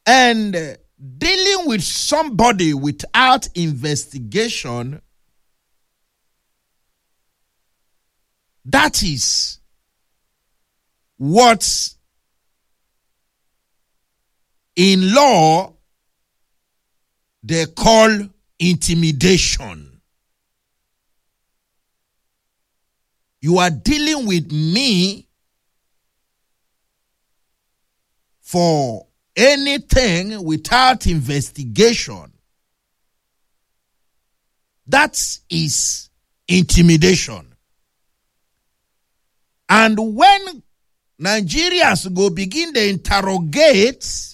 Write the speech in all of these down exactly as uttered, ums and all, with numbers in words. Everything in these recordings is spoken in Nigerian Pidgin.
And uh, dealing with somebody without investigation, that is what in law they call intimidation. You are dealing with me for anything without investigation. That is intimidation. And when Nigerians go begin to interrogate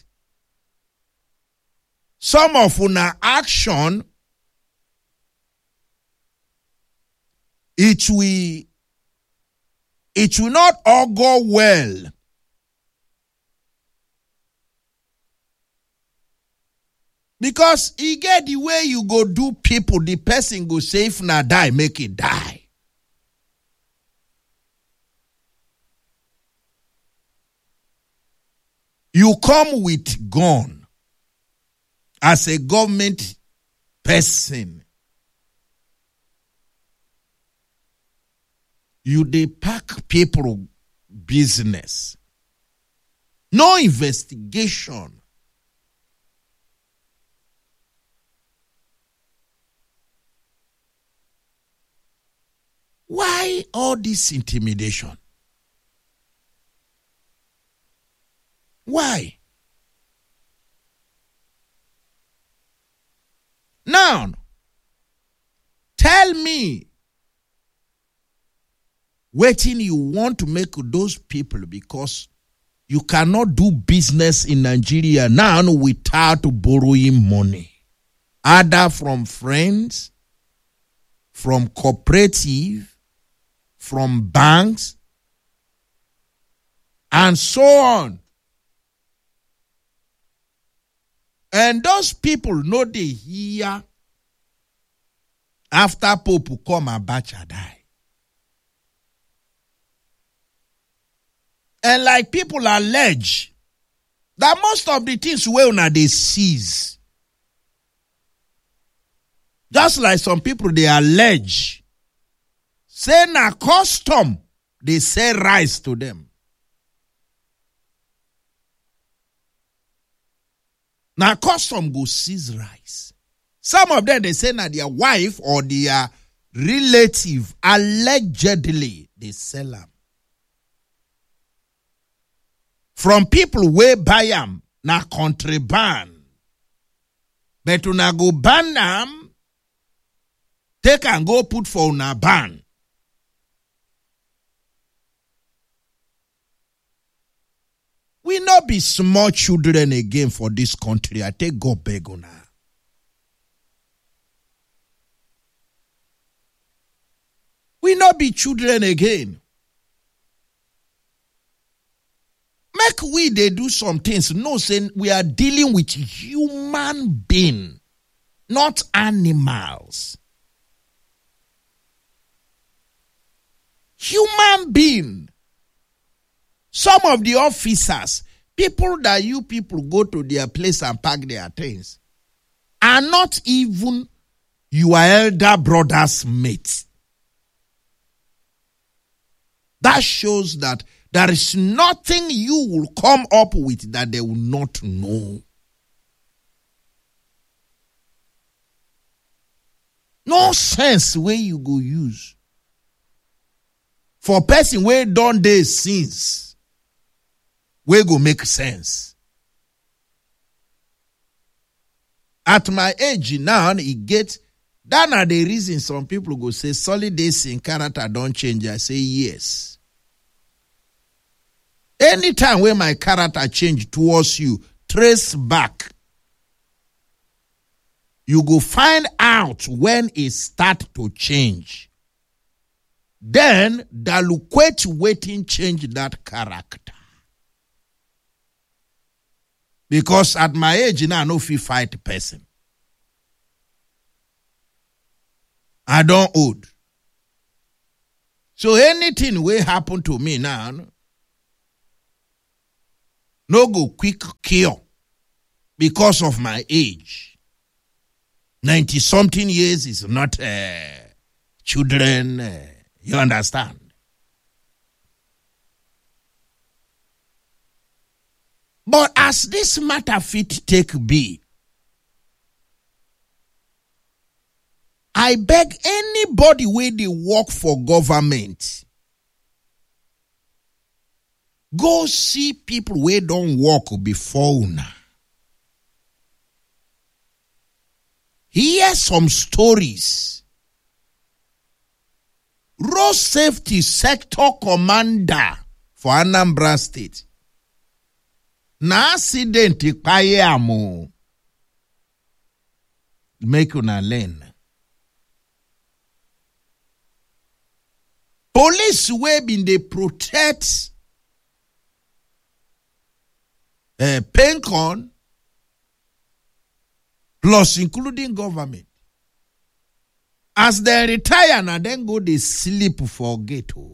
some of una action, it will, it will not all go well. Because he get the way you go do people, the person go say, if na die, make it die. You come with gun as a government person. You dey pack people business. No investigation. Why all this intimidation? Why? Now, tell me wetin you want to make those people, because you cannot do business in Nigeria now without borrowing money, either from friends, from cooperative, from banks, and so on. And those people know they hear after Pope come Abacha die. And like people allege that most of the things well now they seize. Just like some people they allege, say na custom, they sell rice to them. Now custom go seize rice. Some of them they say na their wife or their relative allegedly they sell them. From people wey buy them na contraband. But una go ban them, take and go put for una ban. We not be small children again for this country. I take God beg una. We not be children again. Make we they do some things. No, saying we are dealing with human being, not animals. Human being. Some of the officers, people that you people go to their place and pack their things, are not even your elder brother's mates. That shows that there is nothing you will come up with that they will not know. No sense where you go use. For person where don't they sins. We go make sense. At my age now, it get that are the reason some people go say solid days in character don't change. I say yes. Anytime when my character change towards you, trace back. You go find out when it start to change. Then daluquate waiting change that character. Because at my age now, I no fit fight a person. I don't old. So anything will happen to me now, no go quick cure. because of my age. ninety-something years is not uh, children, uh, you understand? But as this matter fit take be, I beg anybody where they work for government, go see people where don't work before una. Hear some stories. Road safety sector commander for Anambra State. Na accident ikpaye amo. Make una learn. Police wey been dey protect uh, Pencon, plus including government. As they retire, na then go they sleep for ghetto.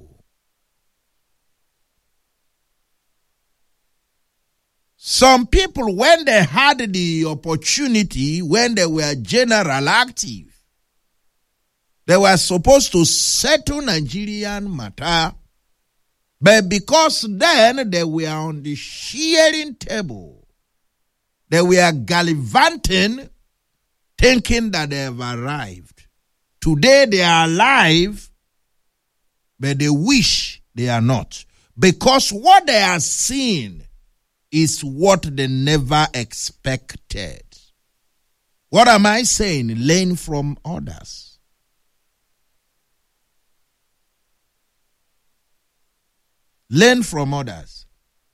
Some people, when they had the opportunity, when they were general active, they were supposed to settle Nigerian matter, but because then they were on the sharing table, they were gallivanting, thinking that they have arrived. Today they are alive, but they wish they are not. Because what they are seeing is what they never expected. What am I saying? Learn from others. Learn from others.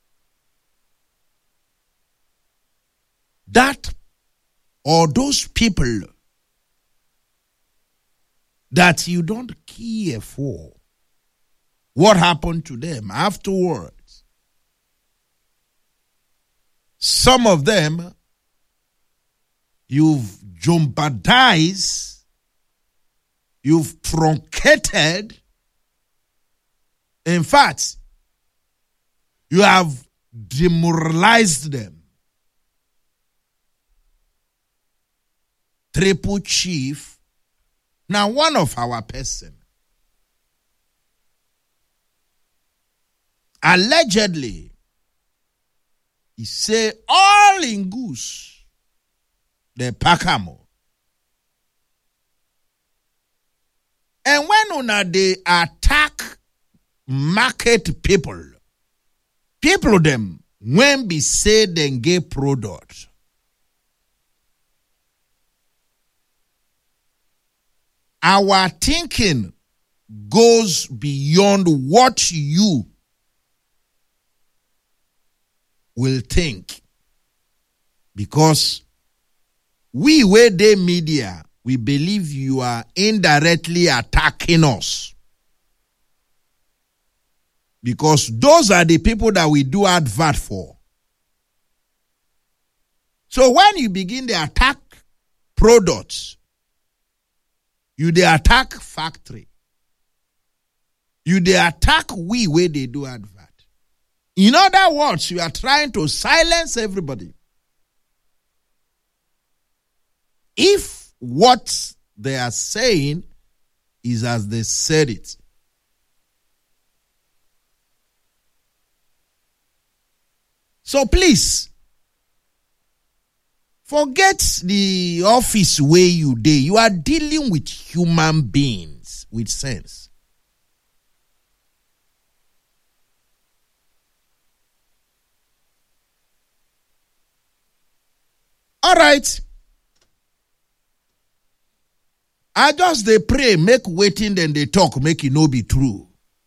That or those people that you don't care for, what happened to them afterwards? Some of them, you've jeopardized, you've truncated. In fact, you have demoralized them. Triple chief, now one of our person, allegedly, he say all in goose, the pakamo. And when una they attack market people, people them when be say then get product. Our thinking goes beyond what you will think, because we where they media, we believe you are indirectly attacking us, because those are the people that we do advert for. So when you begin to attack products, you they attack factory, you they attack we where they do advert. In other words, you are trying to silence everybody. If what they are saying is as they said it. So please, forget the office where you dey. You are dealing with human beings with sense. All right. I just they pray, make waiting, then they talk, make it no be true.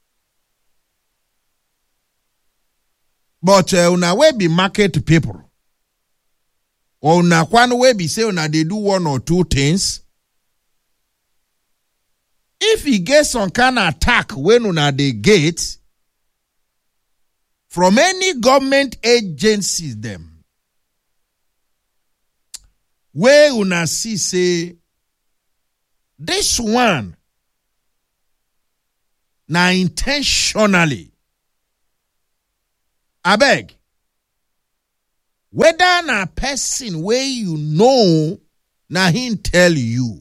But uh, una we be market people. Or una one way be say una they do one or two things. If he gets some kind of attack when una they get from any government agencies them, where una see say this one na intentionally. I beg. Whether na person where you know, na him tell you.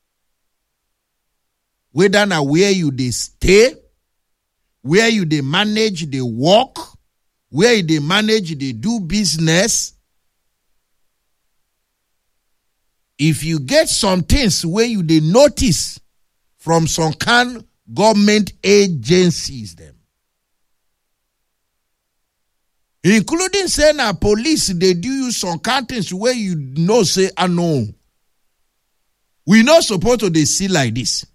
Whether na where you dey stay, where you dey manage the work, where you dey manage the do business. If you get some things where you dey notice from some kind government agencies them, including say na police, they do you some kind things where you know say, I know, we not supposed to dey see like this.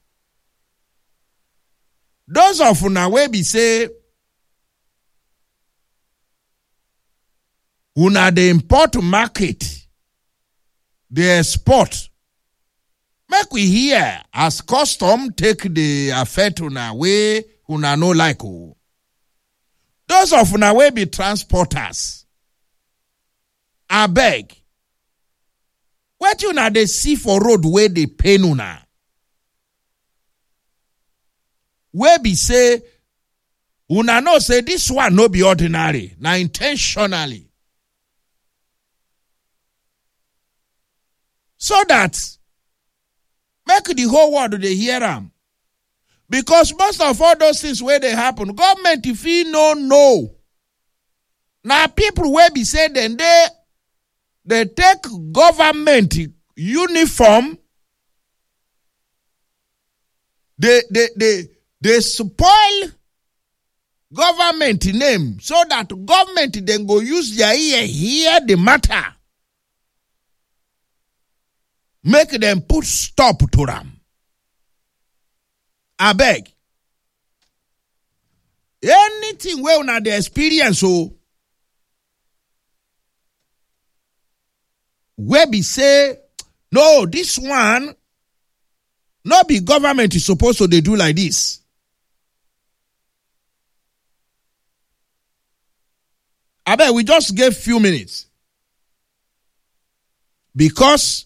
Those of una wey be say, una dey import market, they export. Make we hear as custom take the affect una way una no like. Oh. Those of una wey be transporters, I beg. What una dey see for road where they pain una? Where be say, una know say this one no be ordinary, na intentionally. So that make the whole world they hear them. Because most of all those things where they happen, government if he no know. Now people where be say then they they take government uniform, they they they they spoil government name so that government then go use their ear hear the matter. Make them put stop to them. I beg. Anything where una the experience oh, where be say, no, this one, not be government is supposed to they do like this. I bet we just gave few minutes. Because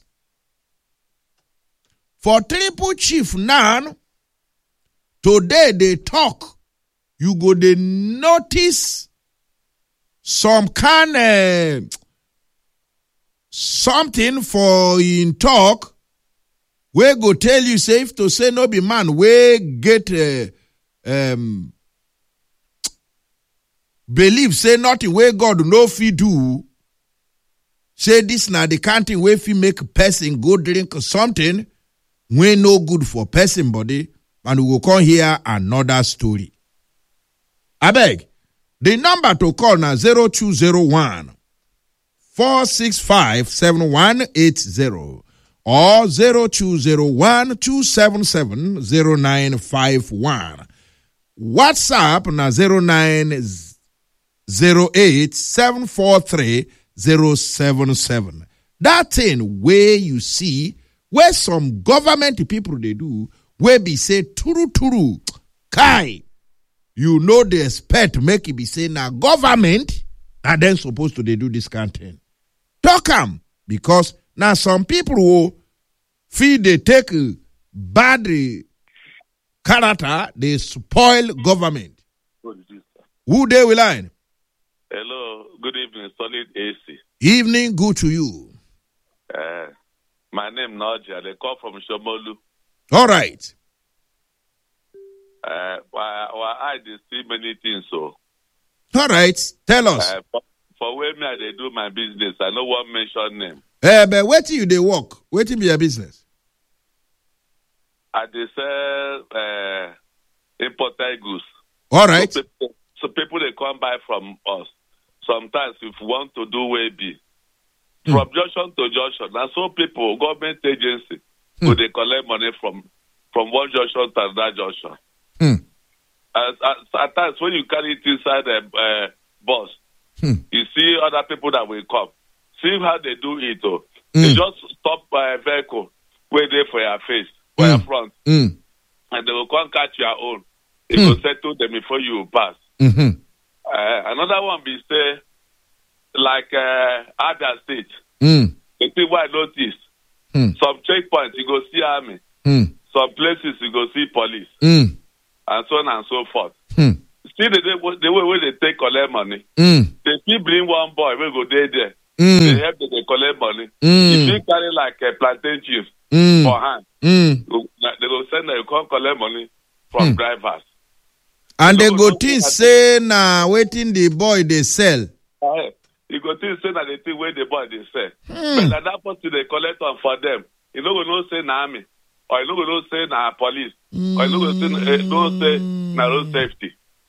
for triple chief now, today they talk, you go they notice some kind of something for in talk, we go tell you safe to say no be man, we get uh, um, believe say nothing where God no fi do, say this now the canting where fi make person go drink something, we no good for person body, and we will come here another story. I beg, the number to call now zero two zero one four six five seven one eight zero or zero two zero one two seven seven zero nine five one. WhatsApp na zero nine zero eight seven four three zero seven seven. That thing where you see where some government people they do, where be say turu turu, kai, you know they expect make it be say now government are then supposed to they do this kind of thing. Talk them because now some people who feel they take bad character, they spoil government. Who they will line? Hello, good evening, Solid A C. Evening, good to you. Uh, my name Nadia. They call from Shomolu. All right. Uh, well, well, I did see many things. So, all right, tell us. Uh, for, for where me I they do my business, I know one mention name. Uh, but where do you they work? Where do be your business? I they sell uh, imported goods. All right. So people, so people they come buy from us. Sometimes if we want to do way be from mm. junction to junction, and so people, government agency, mm. so they collect money from from one junction to another junction. Mm. As, as, at times when you carry it inside a uh, bus, mm. you see other people that will come. See how they do it. Oh. Mm. They just stop by a vehicle, wait there for your face, for mm. your front, mm. and they will come catch your own. They mm. will settle them before you pass. Mm-hmm. Uh, another one be say, like uh, other states, mm. the thing what I notice, mm. some checkpoints you go see army, mm. some places you go see police, mm. and so on and so forth. Mm. Still the, the way where they take collect money, mm. they still bring one boy, we go there there. Mm. They help them, they collect money. Mm. If you carry like a plantain chips Mm. for hand, Mm. they go send them, you come collect money from Hmm. drivers. And You they go go think say na waiting the boy they sell. Uh, you go think say that the thing where the boy they sell. Hmm. But that, that person they collect on for them. You know go no say na army, or you know go no say na police, Mm. or you know go say uh, no say na road safety.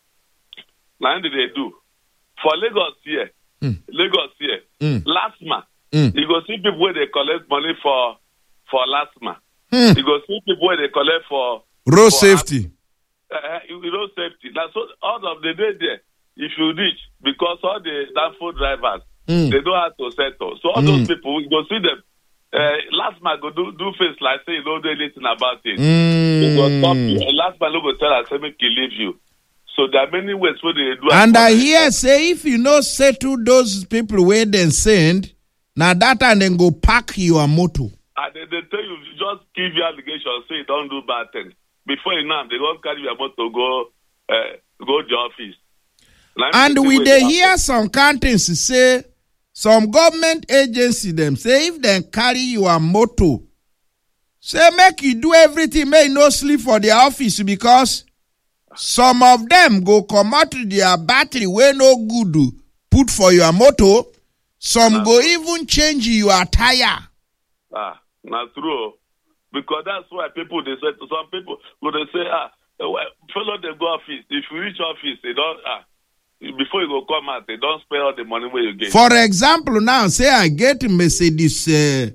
Now what they do for Lagos here? Mm. Lagos here. Mm. Last month, Mm. you go see people where they collect money for for last month. Hmm. You go see people where they collect for Road for safety. uh, you know safety. That's so all of the day there. If you reach, because all the downfall drivers, Mm. they don't have to settle. So all Mm. those people, you go see them. Uh, last man go do do face like say you don't do anything about it. Mm. They go stop you. And last man no go tell us say make he leave you. So there are many ways where they do. And I it. hear say if you no settle those people where they send, now that and then go pack your motor. And they, they tell you just give your allegation, say you don't do bad things. Before you know, they don't carry your motor go uh, go to the office. Now, And the we way they happen. hear some counties say some government agency them say if they carry your motor, say make you do everything, may no sleep for their office because some of them go come out to their battery where no good do, put for your motor. Some go even change your tire. Ah, not true. Because that's why people they say to some people when they say ah well, follow the go office. If you reach office, they don't ah before you go come out, they don't spend all the money where you get. For example, now say I get Mercedes uh,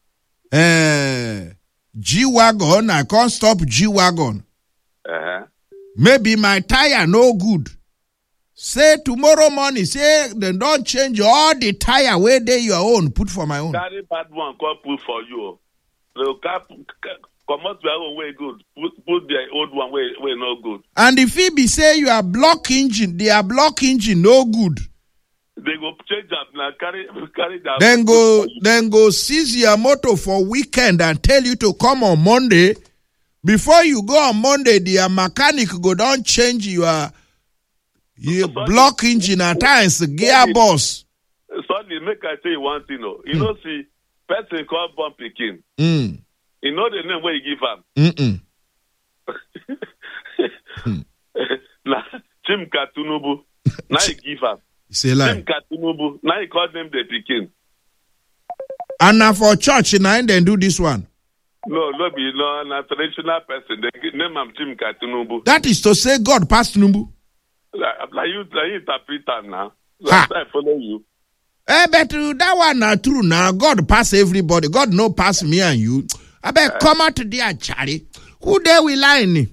uh, G wagon, I can't stop G wagon. Uh-huh. Maybe my tire no good. Say tomorrow morning, say they don't change all the tire where they your own, put for my own. Carry bad one, come put for you. They'll cap, come out your own way good. Put put their old one way way no good. And if it be say you are block engine, they are block engine no good. They go change up now, carry carry that. Then go then go seize your motor for weekend and tell you to come on Monday. Before you go on Monday, the mechanic go down change your your block engine at times gearbox. Sorry, make I tell you one thing. No, you mm. know, see, person called born pikin. Mm. You know the name where you give him. Mm. Now, Chim Katunubu. Now you give him. Say like Chim Katunubu. Now you call them the pikin. And now for church, now they do this one. No, no, be no, na traditional person. They name him Chim Katunubu. That is to say, God passed Numbu. Like, like you, like you interpret them now. Ha. Like I follow you. Eh, but uh, that one not true now. God pass everybody. God no pass me and you. I bet uh, come out to there, Charlie. Who there will lie in?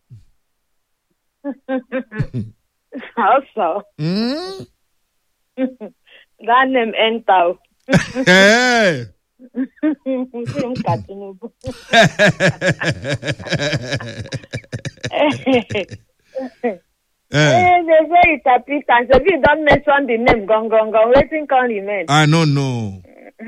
Also. Hmm? That name enter. Hey. Eh, they say it's a pit, and so if you don't mention the name, gong gong gong, waiting can remain. I don't know.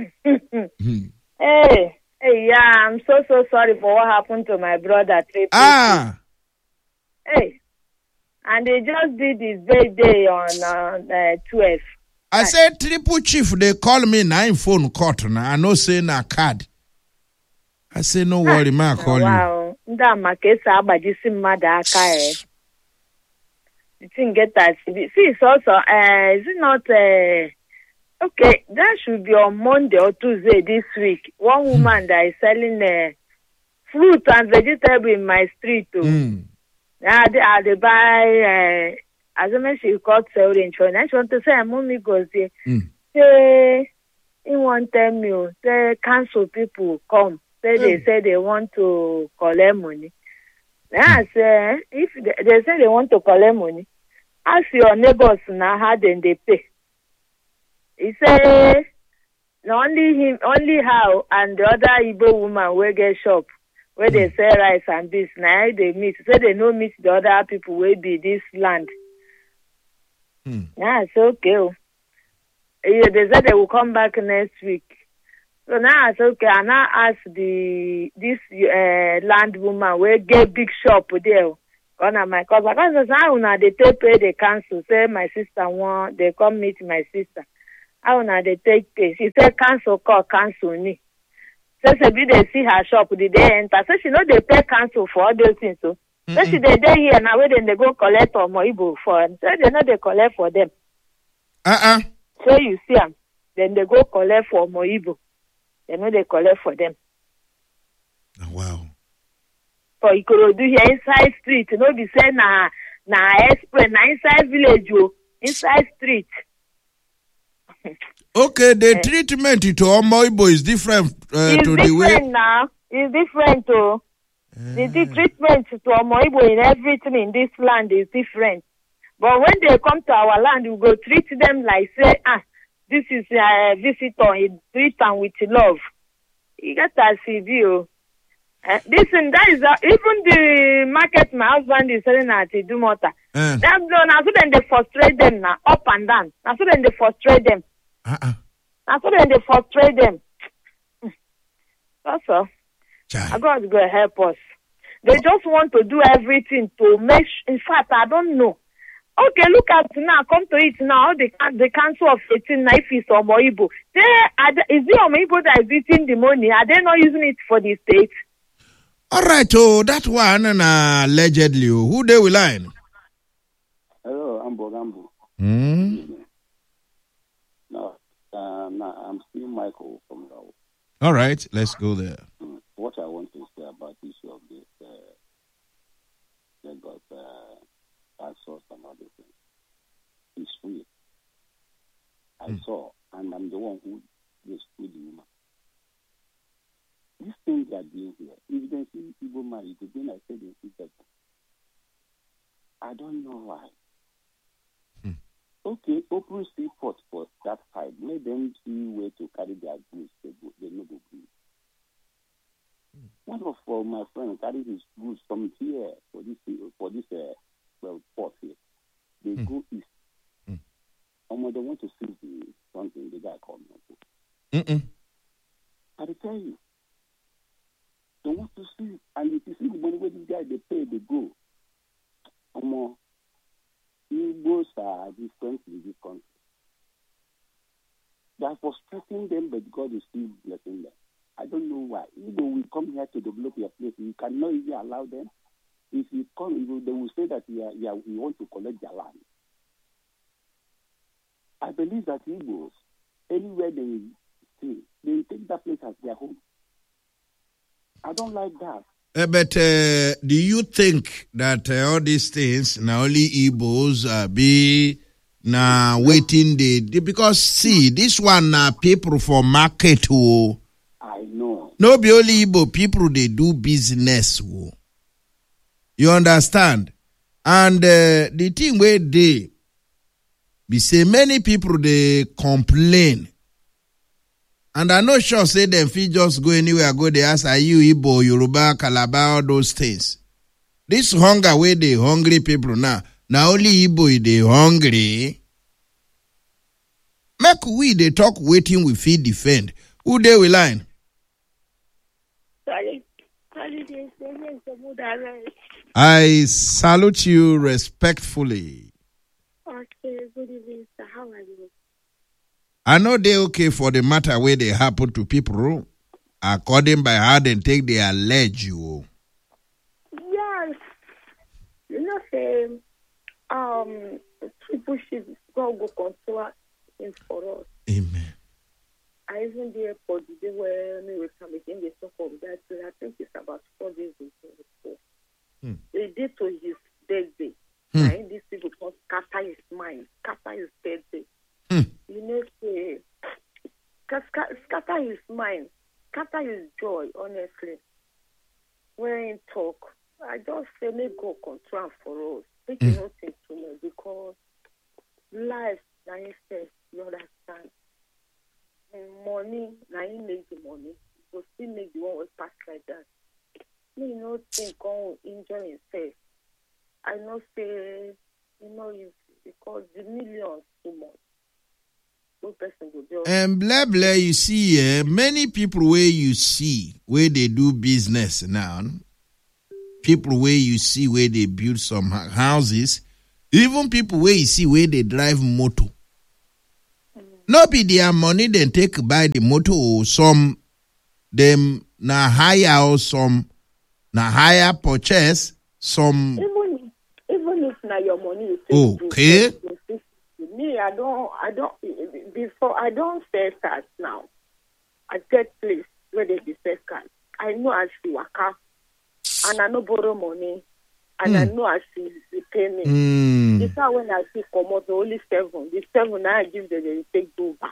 Hey, hey, yeah, I'm so so sorry for what happened to my brother. Triple Ah. Hey, and they just did his birthday on uh, uh, twelve. I said triple chief. They call me nine phone court now. I know say na card. I say no worry, ma call wow. you. Wow, that makesa abajisi mada akae. The thing get that. See, it's also, uh, is it not, uh, okay, that should be on Monday or Tuesday this week. One woman that is selling uh, fruit and vegetable in my street. Too. Mm. Now, they, uh, they buy, uh, as I mentioned, she called Saudi China. I want to say, mommy goes there. Mm. Say, he want tell me, say, council people come. Say, mm. they say they want to collect money. Yes, uh, if they, they say they want to collect money, ask your neighbors now how then they pay. He say only him, only how, and the other Igbo woman will get shop where they sell rice and beans. Now they meet. Say they no meet the other people will be this land. Mm. Yeah, it's okay. Yeah, they said they will come back next week. So now I said, okay, I now ask the this uh, land woman where get big shop there. One of my cousin, because now they take pay the council. Say my sister want they come meet my sister. How na they take place? She said cancel call, cancel me. So she be they see her shop, did they enter? So she know they pay cancel for all those things. So, so she they dey here now where then they go collect on Moibo for them. So they know they collect for them. Uh-uh. So you see them. Then they go collect for Moibo. They know they collect for them. Oh, wow. For Ikorodu here inside street, you know, be say na na express, na inside village, you inside street. Okay, the uh, treatment to Omoibo is different uh, it's to different the way. now. It's different too. Uh, the, the treatment to Omoibo in everything in this land is different. But when they come to our land, we go treat them like say, ah, this is a visitor. You treat them with love. You get that C V O. Uh, listen, that is uh, even the market my husband is selling at Idumota. Uh. Now, so then they frustrate them now, up and down. Now, so then they frustrate them. Uh-uh. Now, so then they frustrate them. That's all. Child. God go help us. They just want to do everything to make. Sh- In fact, I don't know. Okay, look at now. Come to it now. The the council of eighteen if it's Omoibo. They are. Is it Omoibo that is eating the money? Are they not using it for the state? All right, oh, that one and uh, allegedly, who they will line? Hello, I'm Bogambo. Hmm. No, uh, no, I'm still Michael from Lao. All right, let's go there. Mm. What I want to say about the issue of this, uh, they got uh, access and other things. It's free. I mm. saw, and I'm the one who just screwed the woman. These things they are doing here, if they see people married, again I said they see better. I don't know why. Hmm. Okay, open seaport for that side. Let them see where to carry their goods. They, go, they know the goods. Hmm. One of uh, my friends carried his goods from here for this for this uh, well port here. They hmm. go east. Hmm. And when they want to see the something, the guy called me. Mm-mm. I tell you. They want to see, and if you see the money where these guys they pay, they go. Um, Igbos are different in this country. They are frustrating them, but God is still blessing them. I don't know why. Igbo will come here to develop your place. You cannot even allow them. If you come, they will say that you, are, you, are, you want to collect their land. I believe that Igbos, anywhere they see, they take that place as their home. I don't like that. Uh, but uh, do you think that uh, all these things, now only Igbos uh, be now waiting the, the because see this one uh, people for market who I know no be only Igbo people they do business who. You understand? And uh, the thing where they be say many people they complain. And I'm not sure say them fit just go anywhere, go they ask, are you Igbo, Yoruba, Calabar, all those things. This hunger where they hungry people now, now only Igbo they hungry. Make we they talk waiting we feed defend. Who they will line? Sorry. I salute you respectfully. Okay, good evening, sir. How are you? I know they okay for the matter where they happen to people according by how they take they allege you. Yes. You know, say, um, people should go go control things for us. Amen. I even there for the day where we were coming in the talk of that. I think it's about four days ago. Hmm. They did to his birthday. Hmm. And these people called scatter his mind, scatter his birthday. Hmm. You know, say, scatter his mind, scatter his joy, honestly. When he talk, I just say, make God control for us. Make mm. nothing to me because life, now you say, you understand. Money, now you make the money. You still make the one will pass like that. You know, think God enjoy himself. I know, say, you know, it's because the millions too much. And blah blah, you see, uh, many people where you see where they do business now, people where you see where they build some houses, even people where you see where they drive motor. Mm. No be their money they take buy the motor. Or some them na hire or some na hire purchase. Some Even even if na your money, you take okay. to- Me, I don't, I don't. Before I don't sell cars now. I get place where they be sell cars. I know I see waka, and I no borrow money, and I know I see the payment. Mm. It's not when I see come out the only seven. The seven I give them, they take do back.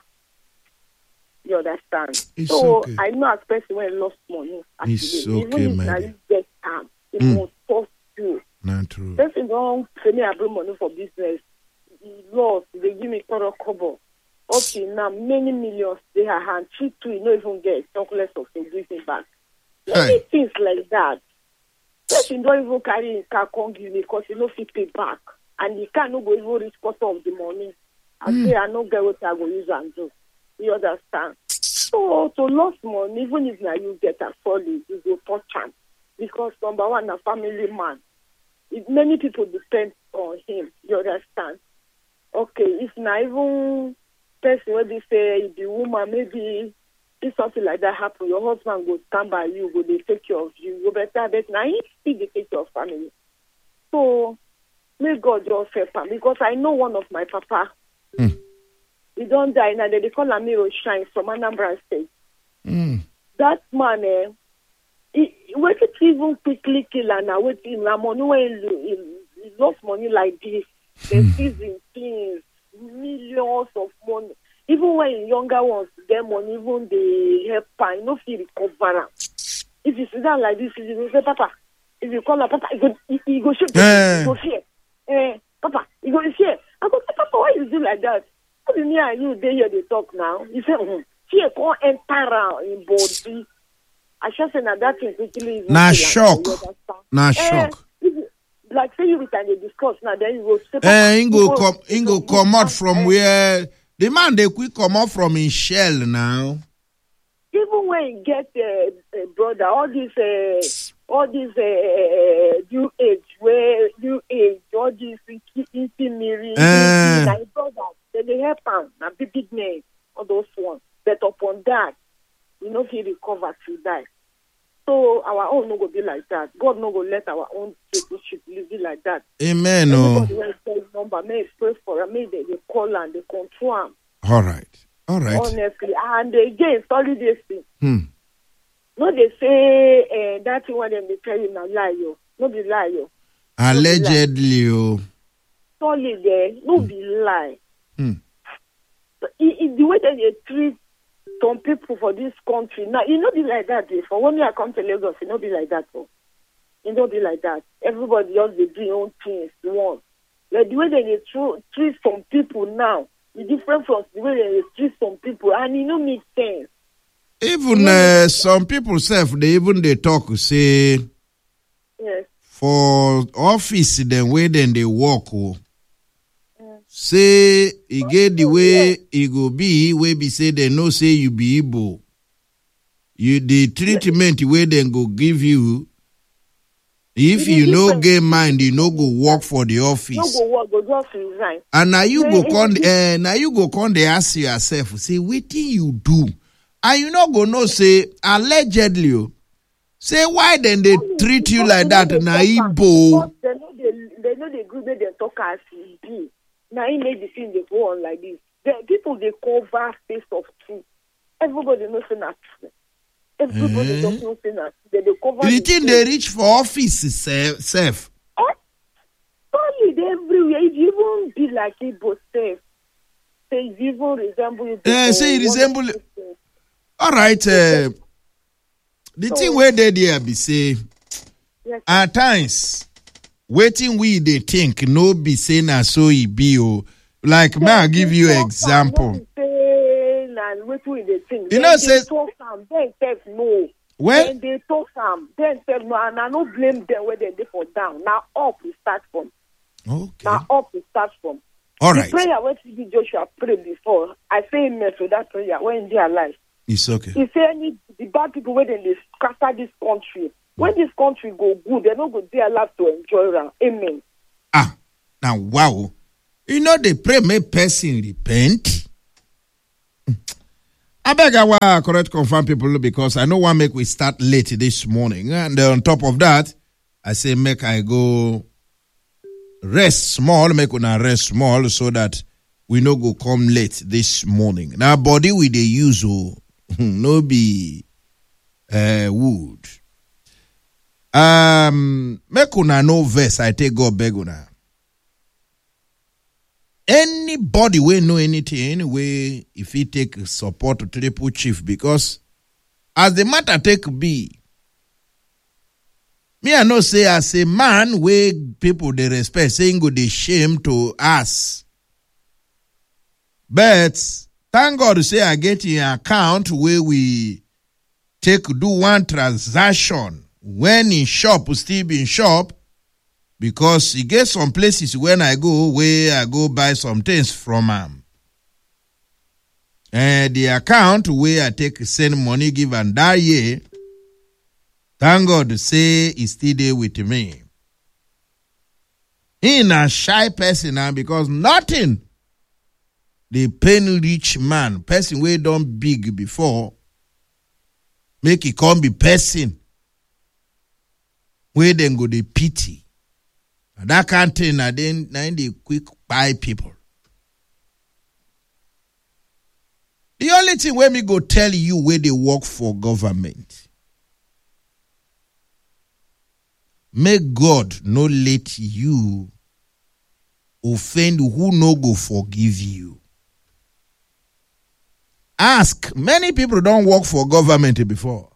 You understand? It's so okay. I know a person when lost money. It's actually. okay, Even if my na dear. you get time, it Mm. must cost you. Not true. Person don't pay me abroad money for business. He lost. They give me thorough cover. Okay, now many millions they have hand. She too, you don't even get chocolates of the giving back. Many Hey. things like that. Person don't even carry his car come give me because he no fit pay back. And he can't go even reach cost of the money. I say I no get what I go use and do. You understand? So to lose money, even if now you get a solid, you go touch him. Because number one, a family man. If many people depend on him, you understand? Okay, if not even person where they say the woman, maybe if something like that happen, your husband go stand by you, go they take care of you, go better, but now he still they take care of family. So may God just help him because I know one of my papa. Mm. He don't die now. They call him Amiro Shine from Anambra State. Mm. That man, eh, he, wait it even quickly kill and now wait him la money when he, he, he lost money like this. They season things, millions of money. Even when younger ones get money, even they help and no feel recover. am. If you sit down like this, you will say, Papa, if you call her Papa, he go he, he go shake Eh. he go fear. Eh, Papa, he go fear. I go say, Papa, why you do like that? How do me and you they hear they talk now? You say, hmm, fear can't enter am in body. I just say that that thing quickly is Na not shock. you understand? Na Eh, shock. if you- like say you can dey discuss now, then you go say, Eh, he you go come, he go come out from eh, where the man they quick come out from his shell now. even when you get a uh, uh, brother, all this, uh, all this uh, new age, where new age, all this intimiri, Eh. my brother, they dey help am, na big big name, all those ones. But upon that, you know, he recover to die. So our own no go be like that. God no go let our own people should live it like that. Amen. Oh. Everybody when say number, may pray for am, may they, they call and they control am. All right. All right. Honestly, and again, solid this thing. Hmm. No, they say uh, that thing when them they tell you now lie yo, no be lie yo. Allegedly. Oh. Solid there, no be lie. Hmm. So, it, it, the way that they treat some people for this country now, it no be like that. For when I come to Lagos, it no be like that. Oh. It no be like that. Everybody just they do their own things once. Like the way that they tru- treat some people now, is different from the way that they treat some people, and it no make sense. Even uh, some people self, they even they talk say Yes. for office the way then they work. Oh. Say he get the way he go be, way be say they no say you be Igbo. You the treatment way then go give you. If It is you no different. get mind, you no go work for the No office. go work, go just resign. And now you Yeah, go it con is- uh, now you go con they ask yourself, say, what thing you do? And you not go no say allegedly. oh, Say why then they treat you like that na Igbo? They know they, they know they good they talk as it be. Now he made the thing they go on like this. The people they cover face of truth. Everybody knows that. Everybody Eh? just knows that. They, they cover The the thing they reach for office sef. sef. solid everywhere. If you even be like Igbo self, say if you even resemble Igbo. Eh, say you or one resemble- of those things. All right. Uh, the thing where they there be say Yes. at times waiting we they think no be say na so e be oh. Like may I give you example. And wait till they think. You Then know, they says- talk am, then self no. Well, Then they talk am, then self no, and I no blame them where they dey for down. Now up we start from. okay. Now up we start from. All The right. prayer when T B Joshua prayed before, I say amen to that prayer when they are alive. It's okay. He say any the bad people where they scatter this country. When this country go good, they no go dey alive to enjoy am. Amen. Ah, now wow. You know they pray make person repent. I beg our correct confirm people because I know one make we start late this morning. And on top of that, I say make I go rest small, make una rest small so that we no go come late this morning. Now body we dey use oh, no be uh, wood. Um, make una no verse. I take God beg una. Anybody will know anything way if he take support to Triple Chief because as the matter take be, me I know say as a man where people they respect saying go they shame to us. But thank God to say I get in account where we take do one transaction when in shop, we still be in shop. Because he get some places when I go where I go buy some things from him. And the account where I take send money give and that year, thank God to say he's still there with me. He ain't a shy person now because nothing the pain rich man, person where don't big before, make it come be person where then go the pity. That can't thing, and then they quick buy people. The only thing where me go tell you where they work for government. Make God no let you offend who no go forgive you. Ask, many people don't work for government before.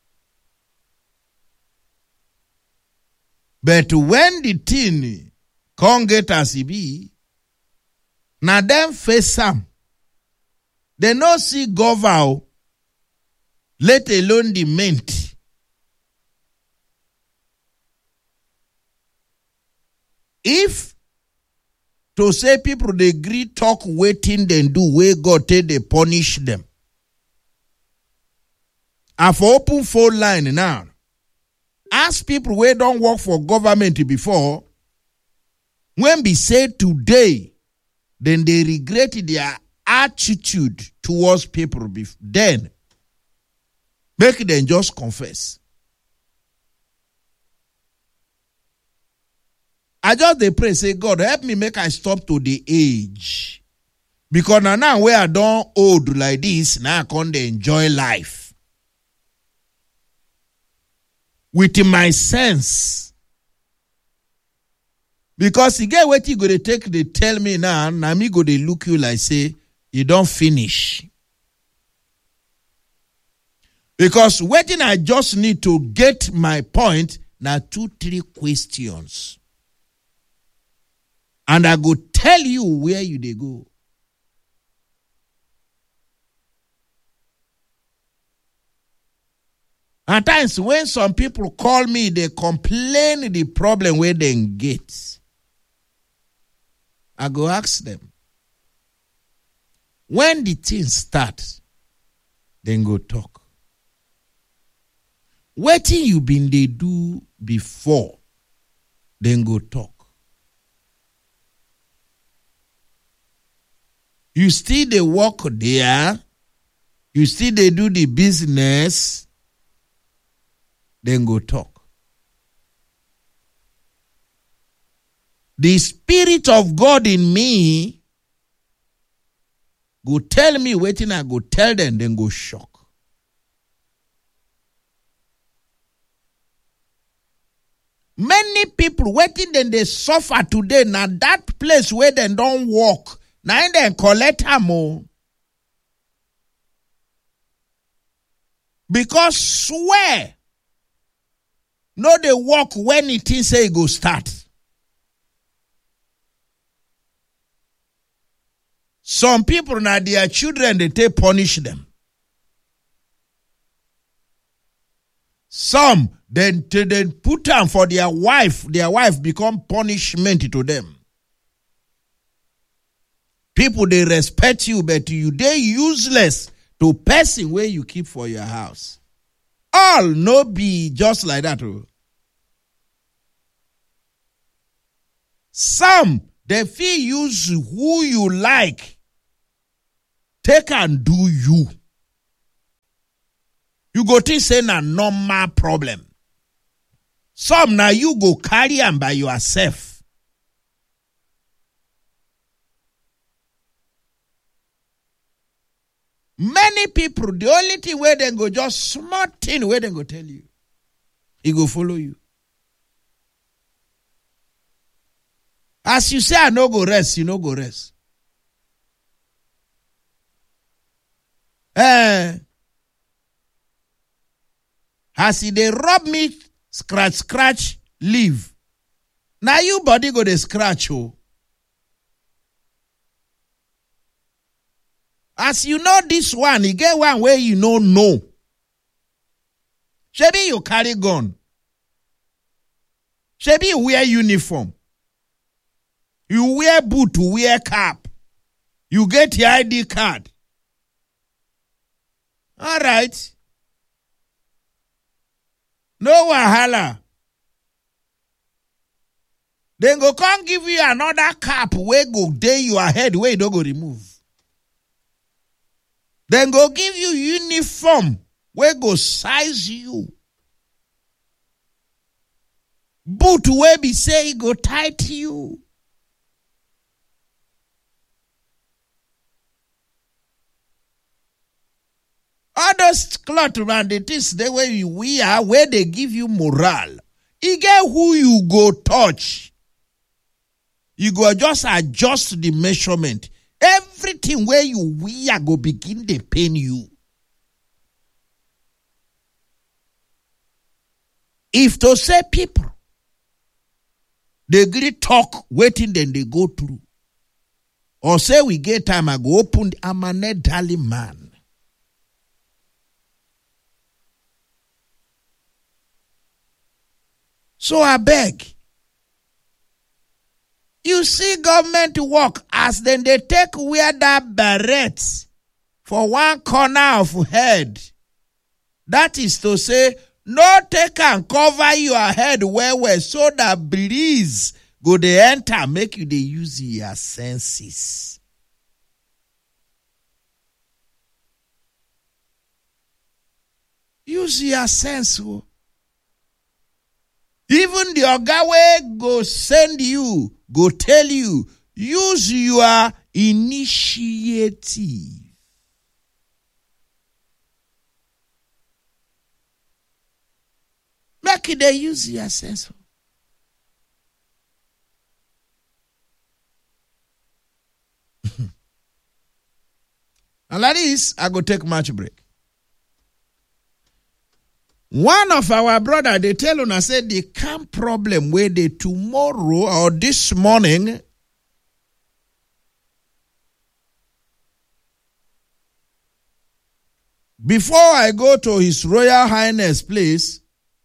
But when the thing can't get as it be, now them face some. They no see governor, let alone the mint. If to say people they agree talk waiting then do where God tell they punish them. I for open phone line now. Ask people who don't work for government before, when be said today, then they regret their attitude towards people. Before. Then, make them just confess. I just they pray, say, God, help me make I stop to the age. Because now, now where I don't old like this, now I can't enjoy life. With my sense. Because you get what you go to take, they tell me now, now me go to look you like say, you don't finish. Because waiting I just need to get my point, now two, three questions. And I go tell you where you they go. At times, when some people call me, they complain the problem where they get. I go ask them. When the thing start, then go talk. Waiting you been they do before, then go talk. You still they work there, you still they do the business, then go talk. The Spirit of God in me go tell me waiting, I go tell them, then go shock. Many people waiting, then they suffer today. Now that place where they don't walk, now they collect ammo. Because swear, no they walk when it is say go start. Some people now their children they take punish them. Some then then put them for their wife. Their wife become punishment to them. People they respect you, but you they useless to person where you keep for your house. All no be just like that. Oh. Some they feel use who you like take and do you. You go think say na normal problem. Some now you go carry am by yourself. Many people, the only thing where they go just smart thing where they go tell you. He go follow you. As you say, I no go rest, you no go rest. Eh. As he they rub me, scratch, scratch, leave. Now you body go dey scratch, oh. As you know this one, you get one where you know no. Shebi you carry gun. Shebi you wear uniform. You wear boot, you wear cap. You get your I D card. All right. No wahala. Then go come give you another cap where go day your head where you don't go remove. Then go give you uniform where go size you. Boot where be say go tight you. All those cloth around the things the way you wear, where they give you morale. You get who you go touch. You go just adjust the measurement. Everything where you wear go begin to pain you. If to say people, they agree talk, waiting, then they go through. Or say we get time, I go open, I'm a net darling man. So I beg. You see government work as then they take wear that beret for one corner of head. That is to say, no take and cover your head well well so that breeze go dey enter, make you dey use your senses. Use your sense. Oh. Even the oga wey go send you, go tell you, use your initiative. Make it they use your sense. And like this, I go take match break. One of our brother, they tell us, say the camp problem where they tomorrow or this morning, before I go to His Royal Highness place,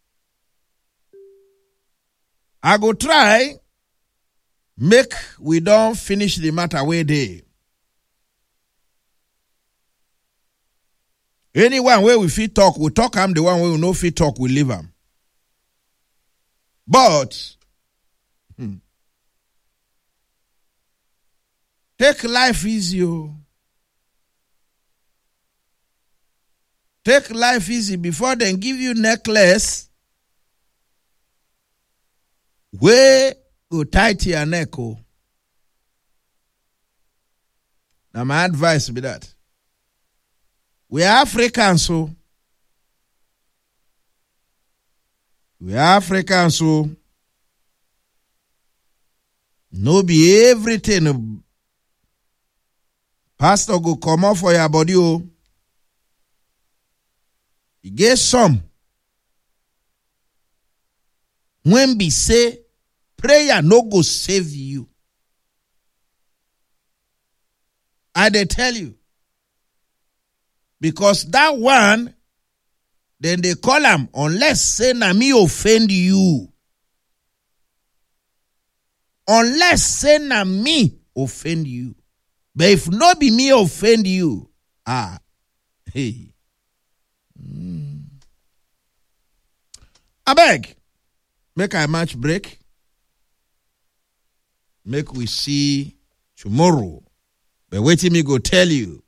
I go try make we don't finish the matter where they. Anyone where we fit talk, we talk am. The one where we no fit talk, we leave am. But hmm, take life easy. Oh. Take life easy before they give you necklace. Where go tight your neck. Oh. Now my advice be that. We are Africans, so. We are Africans, so. No be everything. Pastor go come out for your body, oh. You get some. When be say, prayer no go save you. I dey tell you. Because that one, then they call him, unless say na me offend you. Unless say na me offend you. But if no be me offend you, ah, hey. Mm. I beg, make a match break. Make we see tomorrow. But wait till me go tell you.